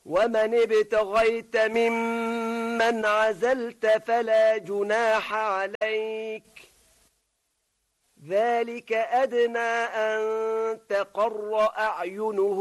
ومن ابتغيت ممن عزلت فلا جناح عليك ذلك أدنى أن تقر أعينهم